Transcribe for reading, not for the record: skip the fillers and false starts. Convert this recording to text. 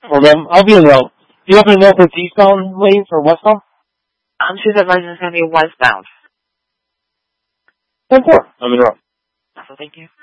Okay, I'll be in route. Do you happen to know if it's eastbound lanes or westbound? She's advising it's going to be westbound. 10-4. I'm in route. So thank you.